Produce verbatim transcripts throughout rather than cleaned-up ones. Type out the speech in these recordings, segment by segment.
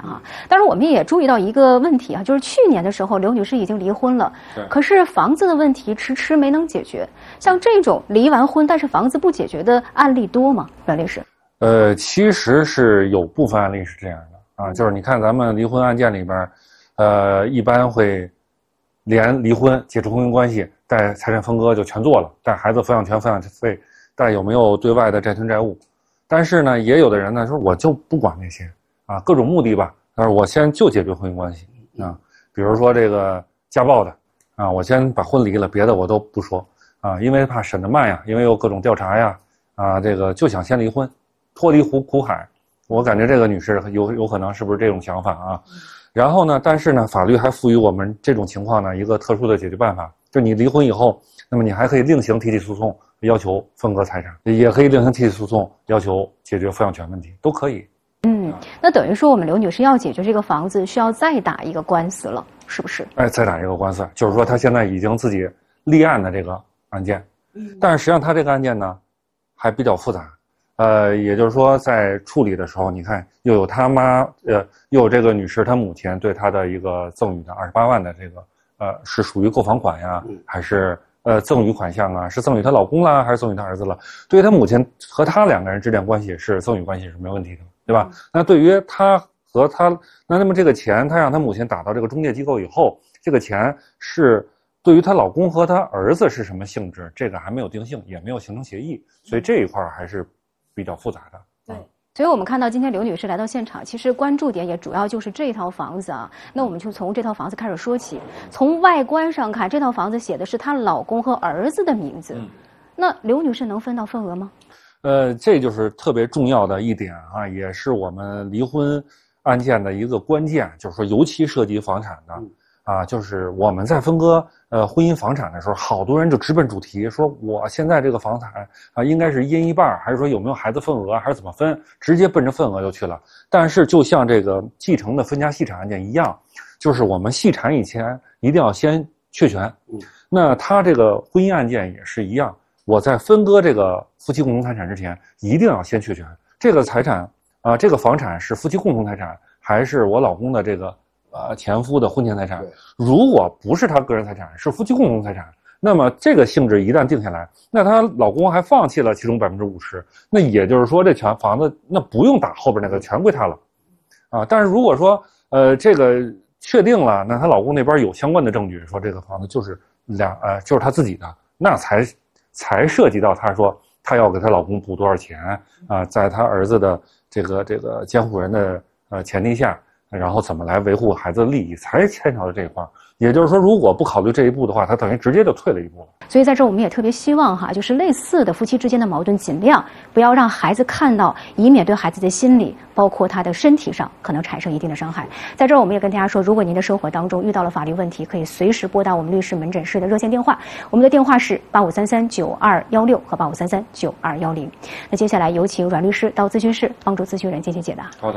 哈。当然，我们也注意到一个问题啊，就是去年的时候，刘女士已经离婚了，可是房子的问题迟迟没能解决。像这种离完婚但是房子不解决的案例多吗？阮律师？ 呃，其实是有部分案例是这样的啊，就是你看咱们离婚案件里边，呃，一般会连离婚、解除婚姻关系，带财产分割就全做了，带孩子抚养权、抚养费，带有没有对外的债权债务。但是呢，也有的人呢说我就不管那些啊，各种目的吧，但是我先就解决婚姻关系啊，比如说这个家暴的啊，我先把婚离了，别的我都不说啊，因为怕审得慢呀，因为有各种调查呀啊，这个就想先离婚。脱离苦苦海，我感觉这个女士有有可能是不是这种想法啊？然后呢，但是呢，法律还赋予我们这种情况呢一个特殊的解决办法，就你离婚以后，那么你还可以另行提起诉讼，要求分割财产，也可以另行提起诉讼，要求解决抚养权问题，都可以。 嗯，那等于说我们刘女士要解决这个房子，需要再打一个官司了，是不是？ 哎，再打一个官司，就是说她现在已经自己立案的这个案件，但是实际上她这个案件呢还比较复杂。呃，也就是说，在处理的时候，你看又有他妈，呃，又有这个女士她母亲对她的一个赠与的二十八万的这个，呃，是属于购房款呀，还是呃赠与款项啊？是赠与她老公啦，还是赠与她儿子了？对于她母亲和她两个人之间关系是赠与关系是没问题的，对吧？那对于她和她，那那么这个钱，她让她母亲打到这个中介机构以后，这个钱是对于她老公和她儿子是什么性质？这个还没有定性，也没有形成协议，所以这一块还是比较复杂的。 对，所以我们看到今天刘女士来到现场，其实关注点也主要就是这套房子啊。那我们就从这套房子开始说起。从外观上看，这套房子写的是她老公和儿子的名字，嗯、那刘女士能分到份额吗？ 呃，这就是特别重要的一点啊，也是我们离婚案件的一个关键，就是说，尤其涉及房产的。嗯啊，就是我们在分割呃婚姻房产的时候，好多人就直奔主题，说我现在这个房产啊应该是一人一半，还是说有没有孩子份额，还是怎么分，直接奔着份额就去了。但是就像这个继承的分家细产案件一样，就是我们细产以前一定要先确权。嗯，那他这个婚姻案件也是一样，我在分割这个夫妻共同财产之前，一定要先确权。这个财产啊、呃，这个房产是夫妻共同财产，还是我老公的这个呃，前夫的婚前财产，如果不是他个人财产，是夫妻共同财产，那么这个性质一旦定下来，那她老公还放弃了其中百分之五十，那也就是说，这全房子那不用打后边那个，全归他了，啊！但是如果说呃这个确定了，那她老公那边有相关的证据，说这个房子就是两呃就是他自己的，那才才涉及到她说她要给她老公补多少钱啊、呃，在她儿子的这个这个监护人的呃前提下。然后怎么来维护孩子的利益，才牵扯到这一块。也就是说，如果不考虑这一步的话，他等于直接就退了一步了。 所以在这儿我们也特别希望哈，就是类似的夫妻之间的矛盾，尽量不要让孩子看到，以免对孩子的心理，包括他的身体上可能产生一定的伤害。在这儿我们也跟大家说，如果您的生活当中遇到了法律问题，可以随时拨打我们律师门诊室的热线电话，我们的电话是八五三三九二幺六和八五三三九二幺零。那接下来有请阮律师到咨询室帮助咨询人进行解答。 好的。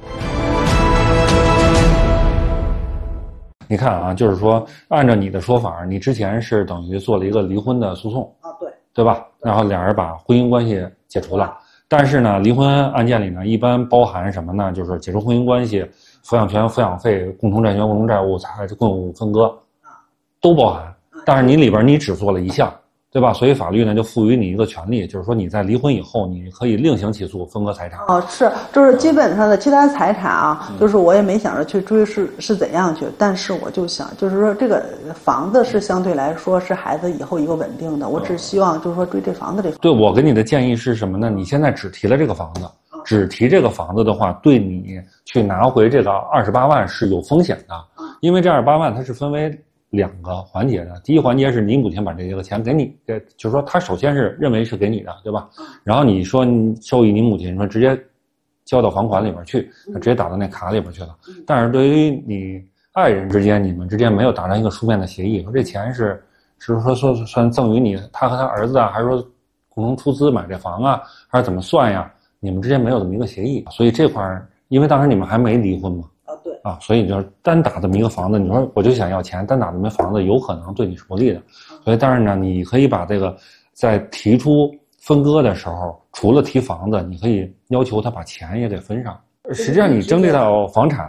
你看啊，就是说，按照你的说法，你之前是等于做了一个离婚的诉讼啊，对， 对吧？然后两人把婚姻关系解除了，但是呢，离婚案件里呢，一般包含什么呢？就是解除婚姻关系、抚养权、抚养费、共同债权、共同债务、财产共有分割，都包含。但是你里边你只做了一项，对吧？所以法律呢就赋予你一个权利，就是说你在离婚以后，你可以另行起诉分割财产。 哦，是，就是基本上的其他财产啊，嗯、就是我也没想着去追是是怎样去，但是我就想，就是说这个房子是相对来说是孩子以后一个稳定的，我只希望就是说追这房子这。 对，我给你的建议是什么呢？你现在只提了这个房子，只提这个房子的话，对你去拿回这个二十八万是有风险的，因为这二十八万它是分为两个环节的。第一环节是你母亲把这个钱给你，就是说他首先是认为是给你的，对吧？然后你说你授予你母亲说直接交到房款里边去，直接打到那卡里边去了。但是对于你爱人之间，你们之间没有达成一个书面的协议，说这钱是是说说算赠予你他和他儿子啊，还是说共同出资买这房啊，还是怎么算呀？你们之间没有这么一个协议，所以这块因为当时你们还没离婚嘛。 对啊，所以就是单打这么一个房子，你说我就想要钱，单打这么一个房子有可能对你是不利的。所以当然呢，你可以把这个在提出分割的时候，除了提房子，你可以要求他把钱也给分上。实际上你争这套房产